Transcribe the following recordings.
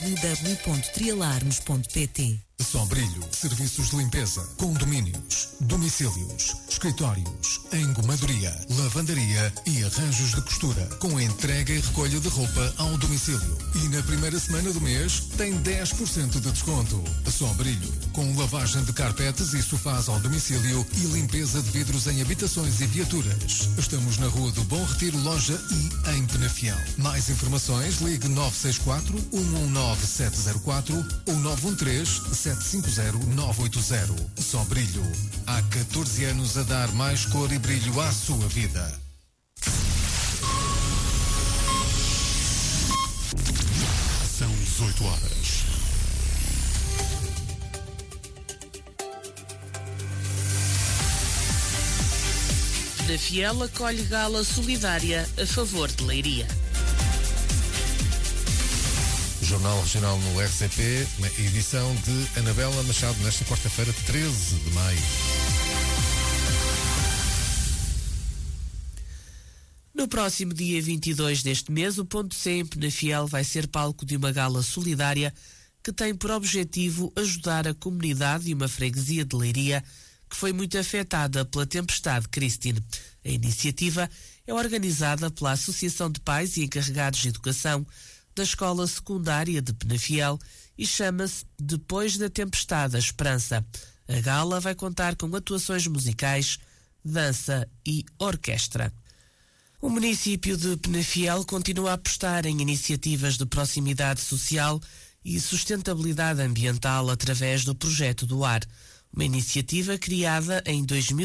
www.trialarmes.pt. Sombrilho, serviços de limpeza, condomínios, domicílios, escritórios, engomadoria, lavandaria e arranjos de costura, com entrega e recolha de roupa ao domicílio. E na primeira semana do mês tem 10% de desconto. Sombrilho, com lavagem de carpetes e sofás ao domicílio e limpeza de vidros em habitações e viaturas. Estamos na Rua do Bom Retiro, loja I, em Penafiel. Mais informações, ligue 964 119 704 ou 913 750-980. Sombrilho. Há 14 anos a dar mais cor e brilho à sua vida. São 18 horas. Penafiel acolhe gala solidária a favor de Leiria. Jornal Regional no RCP, uma edição de Anabela Machado, nesta quarta-feira, 13 de maio. No próximo dia 22 deste mês, o Ponto C em Penafiel vai ser palco de uma gala solidária que tem por objetivo ajudar a comunidade de uma freguesia de Leiria que foi muito afetada pela tempestade Christine. A iniciativa é organizada pela Associação de Pais e Encarregados de Educação da Escola Secundária de Penafiel e chama-se Depois da Tempestade, a Esperança. A gala vai contar com atuações musicais, dança e orquestra. O município de Penafiel continua a apostar em iniciativas de proximidade social e sustentabilidade ambiental através do Projeto do Ar, uma iniciativa criada em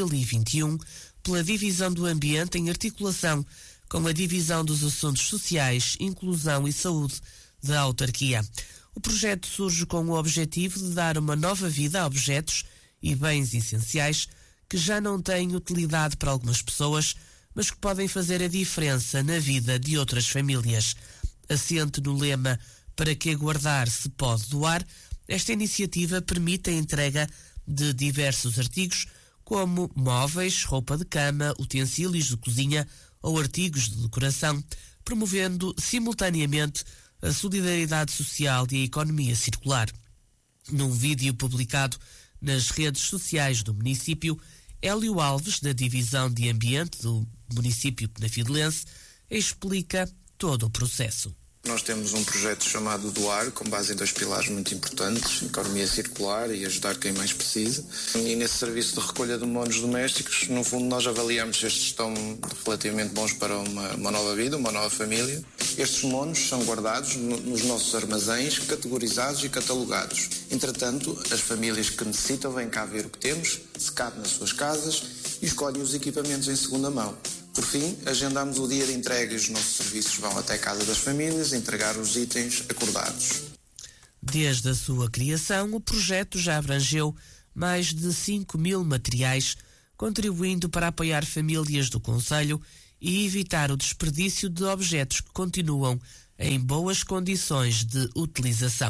2021 pela Divisão do Ambiente em articulação com a Divisão dos Assuntos Sociais, Inclusão e Saúde da autarquia. O projeto surge com o objetivo de dar uma nova vida a objetos e bens essenciais que já não têm utilidade para algumas pessoas, mas que podem fazer a diferença na vida de outras famílias. Assente no lema "Para que guardar se pode doar", esta iniciativa permite a entrega de diversos artigos, como móveis, roupa de cama, utensílios de cozinha ou artigos de decoração, promovendo simultaneamente a solidariedade social e a economia circular. Num vídeo publicado nas redes sociais do município, Hélio Alves, da Divisão de Ambiente do município penafidelense, explica todo o processo. Nós temos um projeto chamado Doar, com base em 2 pilares muito importantes, economia circular e ajudar quem mais precisa. E nesse serviço de recolha de monos domésticos, no fundo nós avaliamos se estes estão relativamente bons para uma nova vida, uma nova família. Estes monos são guardados nos nossos armazéns, categorizados e catalogados. Entretanto, as famílias que necessitam vêm cá ver o que temos, se cabe nas suas casas e escolhem os equipamentos em segunda mão. Por fim, agendamos o dia de entrega e os nossos serviços vão até a casa das famílias entregar os itens acordados. Desde a sua criação, o projeto já abrangeu mais de 5.000 materiais, contribuindo para apoiar famílias do concelho e evitar o desperdício de objetos que continuam em boas condições de utilização.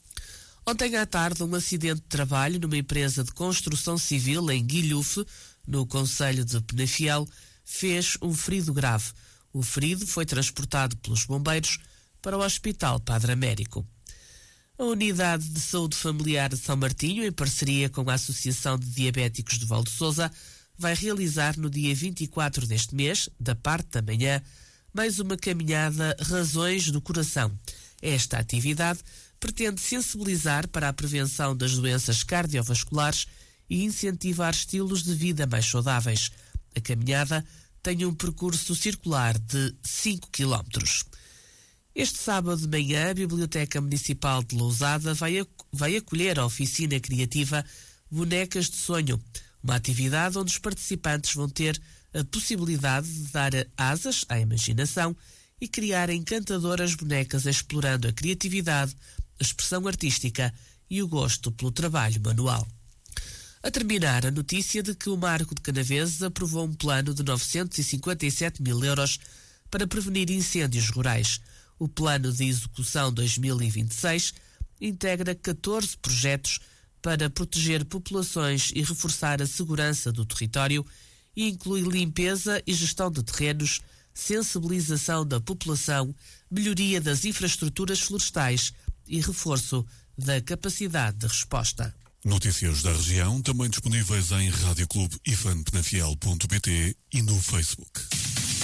Ontem à tarde, um acidente de trabalho numa empresa de construção civil em Guilhufe, no concelho de Penafiel, fez um ferido grave. O ferido foi transportado pelos bombeiros para o Hospital Padre Américo. A Unidade de Saúde Familiar de São Martinho, em parceria com a Associação de Diabéticos de Valde Sousa, vai realizar no dia 24 deste mês, da parte da manhã, mais uma caminhada Razões do Coração. Esta atividade pretende sensibilizar para a prevenção das doenças cardiovasculares e incentivar estilos de vida mais saudáveis. A caminhada tem um percurso circular de 5 km. Este sábado de manhã, a Biblioteca Municipal de Lousada vai acolher a oficina criativa Bonecas de Sonho, uma atividade onde os participantes vão ter a possibilidade de dar asas à imaginação e criar encantadoras bonecas explorando a criatividade, a expressão artística e o gosto pelo trabalho manual. A terminar, a notícia de que o Marco de Canaveses aprovou um plano de 957 mil euros para prevenir incêndios rurais. O Plano de Execução 2026 integra 14 projetos para proteger populações e reforçar a segurança do território e inclui limpeza e gestão de terrenos, sensibilização da população, melhoria das infraestruturas florestais e reforço da capacidade de resposta. Notícias da região também disponíveis em radioclubeifanpenafiel.pt e no Facebook.